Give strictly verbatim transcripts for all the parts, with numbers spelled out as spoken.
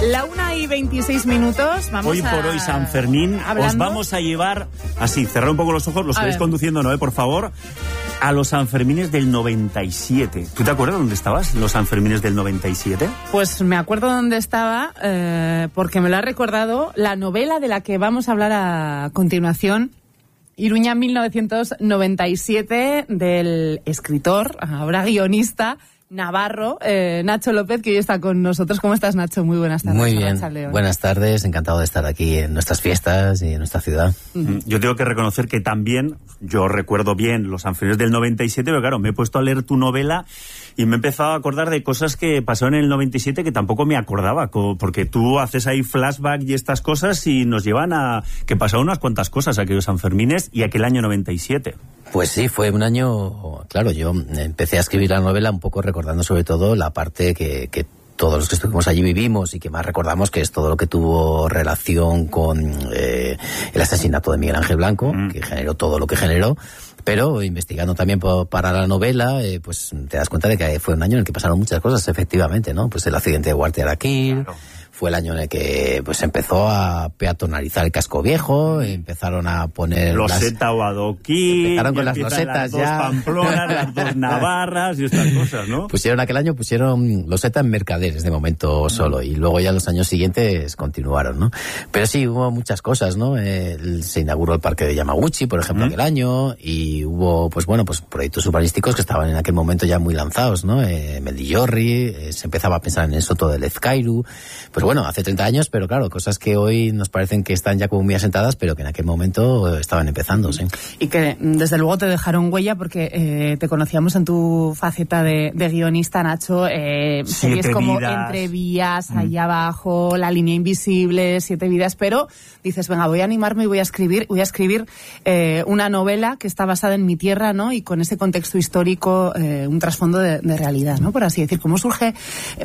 La una y veintiséis minutos. Vamos hoy por a... hoy, San Fermín, ¿Hablando? Os vamos a llevar, así, cerrar un poco los ojos, los que vais conduciendo, ¿no? ¿Eh? Por favor, a los Sanfermines del noventa y siete. ¿Tú te acuerdas dónde estabas, los Sanfermines del noventa y siete? Pues me acuerdo dónde estaba, eh, porque me lo ha recordado la novela de la que vamos a hablar a continuación. Iruña mil novecientos noventa y siete, del escritor, ahora guionista, navarro, eh, Nacho López, que hoy está con nosotros. ¿Cómo estás, Nacho? Muy buenas tardes. Muy bien, buenas tardes, encantado de estar aquí en nuestras fiestas y en nuestra ciudad. Uh-huh. Yo tengo que reconocer que también, yo recuerdo bien los Sanfermines del noventa y siete, pero claro, me he puesto a leer tu novela y me he empezado a acordar de cosas que pasaron en el noventa y siete que tampoco me acordaba, porque tú haces ahí flashback y estas cosas y nos llevan a que pasaron unas cuantas cosas aquellos Sanfermines y aquel año noventa y siete. Pues sí, fue un año, claro, yo empecé a escribir la novela un poco recordando sobre todo la parte que, que todos los que estuvimos allí vivimos y que más recordamos, que es todo lo que tuvo relación con eh, el asesinato de Miguel Ángel Blanco, mm. que generó todo lo que generó. Pero investigando también por, para la novela, eh, pues te das cuenta de que fue un año en el que pasaron muchas cosas, efectivamente, ¿no? Pues el accidente de Guardiaraquil, claro. Fue el año en el que pues empezó a peatonalizar el casco viejo, empezaron a poner... Loseta o adoquín... Empezaron con las losetas las ya... dos Pamplonas, las dos Navarras y estas cosas, ¿no? Pusieron aquel año, pusieron loseta en Mercaderes de momento solo, y luego ya los años siguientes continuaron, ¿no? Pero sí, hubo muchas cosas, ¿no? Eh, se inauguró el parque de Yamaguchi, por ejemplo, ¿Mm? aquel año, y hubo, pues bueno, pues proyectos urbanísticos que estaban en aquel momento ya muy lanzados, ¿no? Eh, Mendillorri, eh, se empezaba a pensar en el Soto de Lezcairu, pues bueno, hace treinta años, pero claro, cosas que hoy nos parecen que están ya como muy asentadas, pero que en aquel momento estaban empezando, sí. Y que desde luego te dejaron huella, porque eh, te conocíamos en tu faceta de, de guionista, Nacho, eh, series como Entre Vías, mm. Allá Abajo, La Línea Invisible, Siete Vidas, pero dices, venga, voy a animarme y voy a escribir, voy a escribir eh, una novela que está basada en mi tierra, ¿no? Y con ese contexto histórico, eh, un trasfondo de, de realidad, ¿no? Por así decir, ¿cómo surge,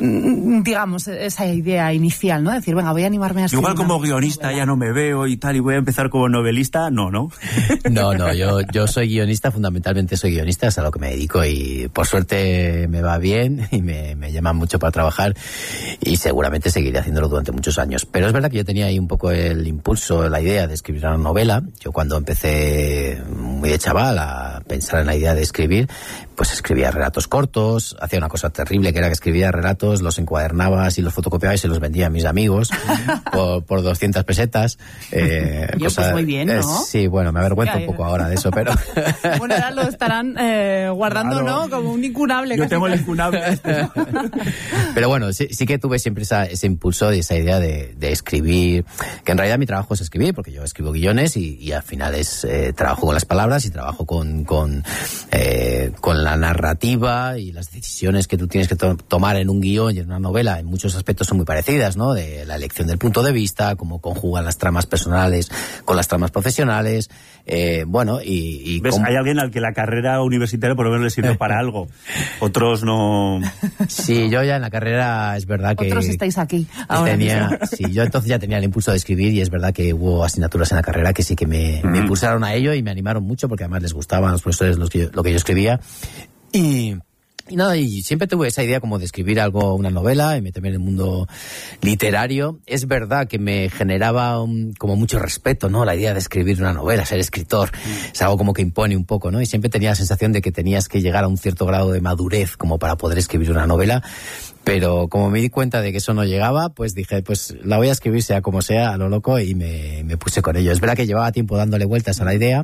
digamos, esa idea inicial, ¿no? Decir, venga, voy a animarme a escribir. Igual como guionista ya no me veo y tal, y voy a empezar como novelista, no, ¿no? No, no, yo, yo soy guionista, fundamentalmente soy guionista, es a lo que me dedico y por suerte me va bien y me, me llaman mucho para trabajar y seguramente seguiré haciéndolo durante muchos años. Pero es verdad que yo tenía ahí un poco el impulso, la idea de escribir una novela. Yo cuando empecé muy de chaval a pensar en la idea de escribir, pues escribía relatos cortos, hacía una cosa terrible que era que escribía relatos, los encuadernaba y los fotocopiaba y se los vendía a mis amigos por, por doscientas pesetas. Eh, Yo, cosa, pues muy bien, ¿no? Eh, sí, bueno, me avergüenzo un poco ahora de eso, pero... Bueno, ahora lo estarán eh, guardando, claro, ¿no? Como un incunable. Yo casi tengo casi. el incunable este. Pero bueno, sí, sí que tuve siempre esa, ese impulso y esa idea de, de escribir, que en realidad mi trabajo es escribir, porque yo escribo guiones y, y al final es eh, trabajo con las palabras y trabajo con, con, eh, con la narrativa, y las decisiones que tú tienes que to- tomar en un guión y en una novela en muchos aspectos son muy parecidas, ¿no? De la elección del punto de vista, cómo conjugan las tramas personales con las tramas profesionales, eh, bueno, y... y ¿Ves? Cómo... Hay alguien al que la carrera universitaria por lo menos le sirve para algo. Otros no... Sí, yo ya en la carrera es verdad que... Otros estáis aquí ahora tenía, mismo. Sí, yo entonces ya tenía el impulso de escribir y es verdad que hubo asignaturas en la carrera que sí que me, mm. me impulsaron a ello y me animaron mucho porque además les gustaban a los profesores los que yo, lo que yo escribía. Y... Y nada, y siempre tuve esa idea como de escribir algo, una novela, y meterme en el mundo literario. Es verdad que me generaba un, como mucho respeto, ¿no? La idea de escribir una novela, ser escritor. Mm. Es algo como que impone un poco, ¿no? Y siempre tenía la sensación de que tenías que llegar a un cierto grado de madurez como para poder escribir una novela. Pero como me di cuenta de que eso no llegaba, pues dije, pues la voy a escribir sea como sea, a lo loco, y me, me puse con ello. Es verdad que llevaba tiempo dándole vueltas a la idea,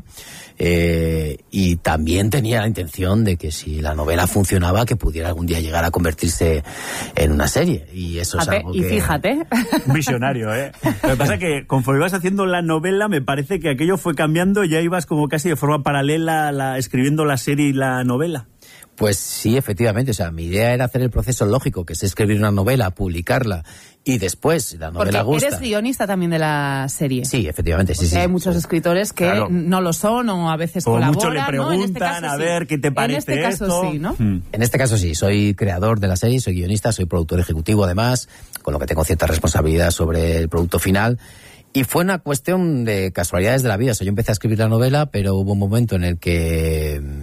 eh, y también tenía la intención de que si la novela funcionaba, que pudiera algún día llegar a convertirse en una serie. Y eso es ver, algo y que... fíjate. Un visionario, ¿eh? Lo que pasa es que conforme ibas haciendo la novela, me parece que aquello fue cambiando, ya ibas como casi de forma paralela la, escribiendo la serie y la novela. Pues sí, efectivamente. O sea, mi idea era hacer el proceso lógico, que es escribir una novela, publicarla, y después la novela Porque gusta. Eres guionista también de la serie. Sí, efectivamente, sí, sí. Hay muchos sí. escritores que claro. no lo son o a veces o colaboran. mucho le preguntan, ¿no? En este caso, a sí. ver, ¿qué te parece esto? En este caso esto? sí, ¿no? Hmm. En este caso sí, soy creador de la serie, soy guionista, soy productor ejecutivo además, con lo que tengo cierta responsabilidad sobre el producto final. Y fue una cuestión de casualidades de la vida. O sea, yo empecé a escribir la novela, pero hubo un momento en el que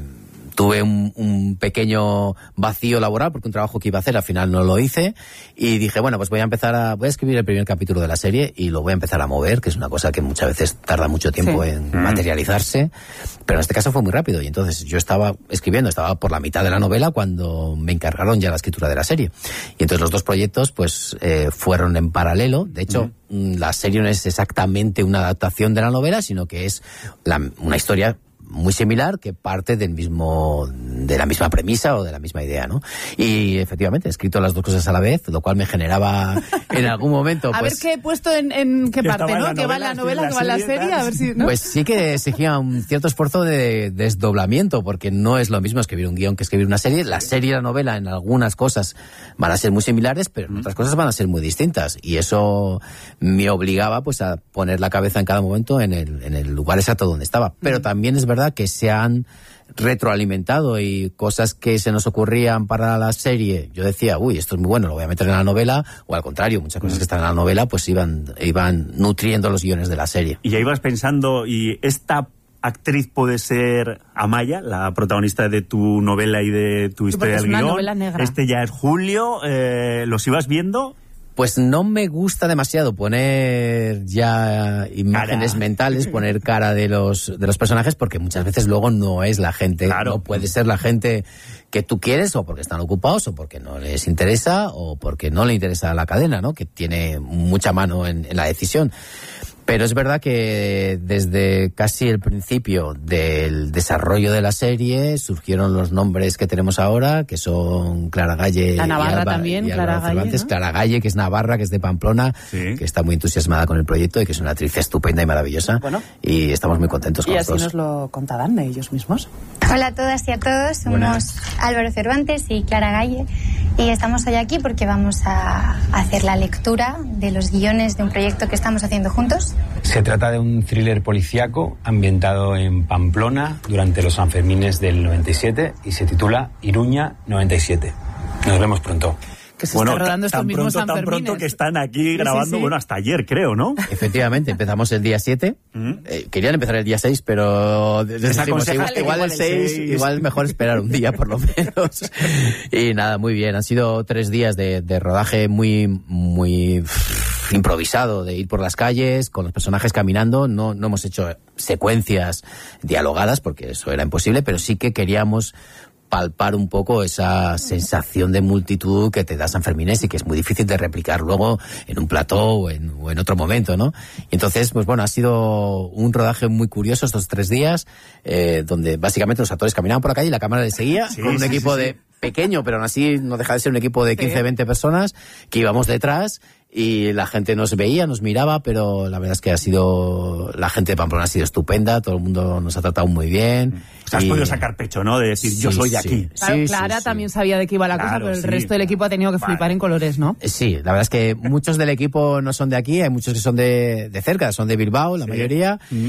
tuve un, un pequeño vacío laboral porque un trabajo que iba a hacer al final no lo hice y dije, bueno, pues voy a empezar a voy a escribir el primer capítulo de la serie y lo voy a empezar a mover, que es una cosa que muchas veces tarda mucho tiempo sí. en mm. materializarse, pero en este caso fue muy rápido y entonces yo estaba escribiendo, estaba por la mitad de la novela cuando me encargaron ya la escritura de la serie y entonces los dos proyectos pues eh, fueron en paralelo. De hecho mm. la serie no es exactamente una adaptación de la novela, sino que es la, una historia muy similar que parte del mismo de la misma premisa o de la misma idea, ¿no? Y efectivamente he escrito las dos cosas a la vez, lo cual me generaba en algún momento a pues, ver qué he puesto en, en qué parte, ¿no? Que va en la novela, que va en la serie, a ver si, ¿no? Pues sí que exigía un cierto esfuerzo de desdoblamiento, porque no es lo mismo escribir un guión que escribir una serie. La serie y la novela en algunas cosas van a ser muy similares, pero en otras cosas van a ser muy distintas, y eso me obligaba pues a poner la cabeza en cada momento en el, en el lugar exacto donde estaba. Pero también es verdad que se han retroalimentado y cosas que se nos ocurrían para la serie, yo decía, uy, esto es muy bueno, lo voy a meter en la novela, o al contrario, muchas cosas que están en la novela pues iban, iban nutriendo los guiones de la serie. Y ya ibas pensando, ¿y esta actriz puede ser Amaya, la protagonista de tu novela y de tu historia del guión? Este ya es Julio, eh, ¿los ibas viendo? Pues no me gusta demasiado poner ya imágenes cara. mentales, poner cara de los de los personajes, porque muchas veces luego no es la gente, claro. no puede ser la gente que tú quieres, o porque están ocupados, o porque no les interesa, o porque no le interesa la cadena, ¿no? Que tiene mucha mano en, en la decisión. Pero es verdad que desde casi el principio del desarrollo de la serie surgieron los nombres que tenemos ahora, que son Clara Galle la Navarra y Alba, también, y Clara Galle, ¿no? Clara Galle, que es navarra, que es de Pamplona, sí. que está muy entusiasmada con el proyecto y que es una actriz estupenda y maravillosa. Bueno, y estamos muy contentos con y los dos. Y así nos lo contarán ellos mismos. Hola a todas y a todos, somos Buenas. Álvaro Cervantes y Clara Galle, y estamos hoy aquí porque vamos a hacer la lectura de los guiones de un proyecto que estamos haciendo juntos. Se trata de un thriller policíaco ambientado en Pamplona durante los Sanfermines del noventa y siete y se titula Iruña noventa y siete. Nos vemos pronto. Que se bueno, está rodando estos tan mismos pronto, tan pronto que están aquí grabando, sí, sí, sí. bueno, hasta ayer creo, ¿no? Efectivamente, empezamos el día siete. ¿Mm? Eh, querían empezar el día seis, pero decimos, igual, igual el seis, igual mejor esperar un día por lo menos. Y nada, muy bien. Han sido tres días de, de rodaje muy, muy improvisado, de ir por las calles con los personajes caminando. No, no hemos hecho secuencias dialogadas porque eso era imposible, pero sí que queríamos palpar un poco esa sensación de multitud que te da San Fermines y que es muy difícil de replicar luego en un plató o en, o en otro momento, ¿no? Y entonces, pues bueno, ha sido un rodaje muy curioso estos tres días, eh, donde básicamente los actores caminaban por la calle y la cámara les seguía, sí, con un sí, equipo sí, sí. de pequeño, pero aún así no deja de ser un equipo de quince, veinte personas que íbamos detrás. Y la gente nos veía, nos miraba, pero la verdad es que ha sido, la gente de Pamplona ha sido estupenda, todo el mundo nos ha tratado muy bien. O sea, has y... podido sacar pecho, ¿no? De decir, sí, yo soy de sí. aquí. Claro, sí, Clara sí, también sí. sabía de qué iba la claro, cosa, pero el sí. resto del equipo ha tenido que flipar vale. en colores, ¿no? Sí, la verdad es que muchos del equipo no son de aquí, hay muchos que son de, de cerca, son de Bilbao, la sí. mayoría, mm.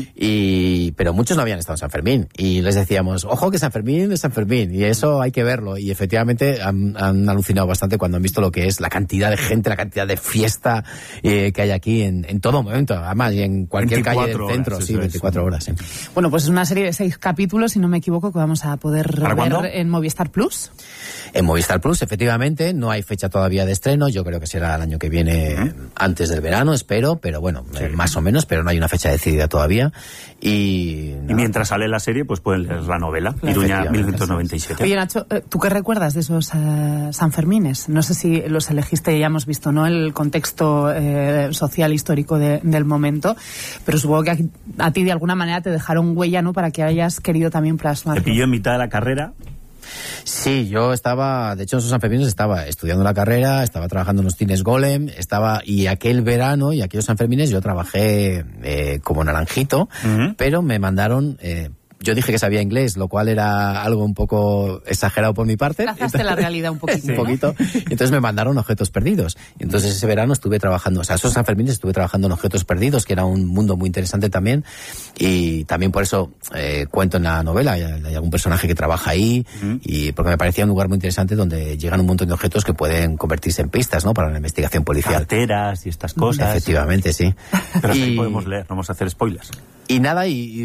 y pero muchos no habían estado en San Fermín. Y les decíamos, ojo que San Fermín es San Fermín, y eso hay que verlo. Y efectivamente han, han alucinado bastante cuando han visto lo que es la cantidad de gente, la cantidad de fiesta que hay aquí en, en todo momento, además, y en cualquier calle del centro, horas, sí, veinticuatro horas. Sí. Bueno, pues es una serie de seis capítulos, si no me equivoco, que vamos a poder ver cuándo? En Movistar Plus. En Movistar Plus, efectivamente, no hay fecha todavía de estreno, yo creo que será el año que viene, ¿eh? Antes del verano, espero, pero bueno, sí. más o menos, pero no hay una fecha decidida todavía. Y, y mientras sale la serie, pues pueden leer la novela, Iruña mil novecientos noventa y siete. Oye, Nacho, ¿tú qué recuerdas de esos uh, Sanfermines? No sé si los elegiste, ya hemos visto, ¿no?, el contexto eh, social histórico de, del momento, pero supongo que a, a ti de alguna manera te dejaron huella, ¿no?, para que hayas querido también plasmar. Te pilló en mitad de la carrera. Sí, yo estaba, de hecho en esos Sanfermines estaba estudiando la carrera, estaba trabajando en los cines Golem, estaba, y aquel verano y aquellos Sanfermines yo trabajé eh, como naranjito, uh-huh. pero me mandaron... Eh, Yo dije que sabía inglés, lo cual era algo un poco exagerado por mi parte. Cazaste la realidad un poquito. un poquito. ¿No? Entonces me mandaron Objetos Perdidos. Y entonces ese verano estuve trabajando, o sea, esos Sanfermines estuve trabajando en Objetos Perdidos, que era un mundo muy interesante también. Y también por eso eh, cuento en la novela, hay, hay algún personaje que trabaja ahí, uh-huh. y porque me parecía un lugar muy interesante donde llegan un montón de objetos que pueden convertirse en pistas, ¿no?, para la investigación policial. Carteras y estas cosas. Efectivamente, sí. Pero y... ahí podemos leer, no vamos a hacer spoilers. Y nada, y, y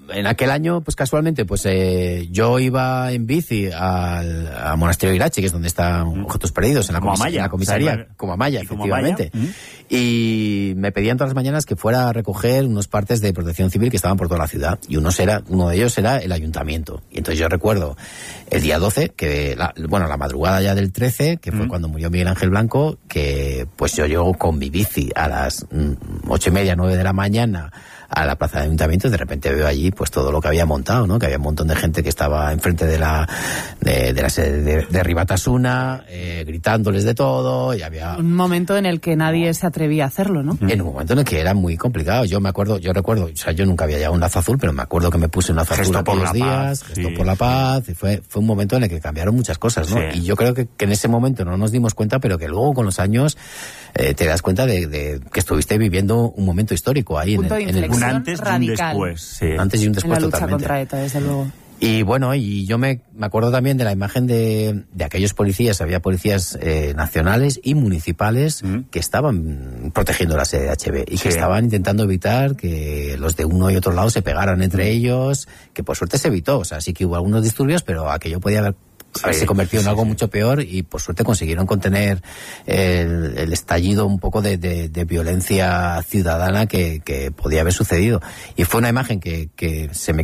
en aquel año, pues casualmente, pues eh, yo iba en bici al, al Monasterio de Irache, que es donde están Objetos Perdidos, en la, comis en la comisaría, o sea, como Amaya, efectivamente. Como Amaya. Y me pedían todas las mañanas que fuera a recoger unos partes de protección civil que estaban por toda la ciudad. Y uno, era, uno de ellos era el ayuntamiento. Y entonces yo recuerdo el día doce, que la, bueno, la madrugada ya del trece, que fue mm. cuando murió Miguel Ángel Blanco, que pues yo llego con mi bici a las mm, ocho y media, nueve de la mañana a la plaza de ayuntamiento, y de repente veo allí pues todo lo que había montado, ¿no? Que había un montón de gente que estaba enfrente de la de, de la sede de, de Ribatasuna, eh, gritándoles de todo, y había un momento en el que nadie se atrevía a hacerlo, ¿no? En un momento en el que era muy complicado. Yo me acuerdo, yo recuerdo, o sea, yo nunca había llevado un lazo azul, pero me acuerdo que me puse un lazo azul aquellos días, gesto por la paz, y fue fue un momento en el que cambiaron muchas cosas, ¿no? Sí. Y yo creo que, que en ese momento no nos dimos cuenta, pero que luego con los años eh, te das cuenta de, de que estuviste viviendo un momento histórico ahí en el, en el un antes y un después. Sí. Un antes y un después, en la lucha totalmente. Contra ETA, desde luego. Y bueno, y yo me, me acuerdo también de la imagen de, de aquellos policías, había policías eh, nacionales y municipales mm. que estaban protegiendo la sede de H B y sí. que estaban intentando evitar que los de uno y otro lado se pegaran entre ellos, que por suerte se evitó, o sea, sí que hubo algunos disturbios, pero aquello podía haber haberse sí, convertido sí, en algo sí. mucho peor, y por suerte consiguieron contener el, el estallido un poco de, de, de violencia ciudadana que, que podía haber sucedido. Y fue una imagen que, que se me